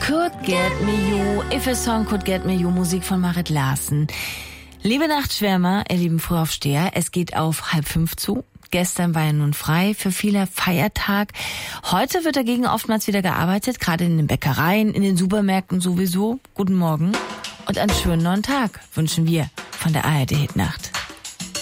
Could Get Me You, If a Song Could Get Me You, Musik von Marit Larsen. Liebe Nachtschwärmer, ihr lieben Frühaufsteher, es geht auf 4:30 zu. Gestern war ja nun frei, für viele Feiertag. Heute wird dagegen oftmals wieder gearbeitet, gerade in den Bäckereien, in den Supermärkten sowieso. Guten Morgen und einen schönen neuen Tag wünschen wir von der ARD Hitnacht.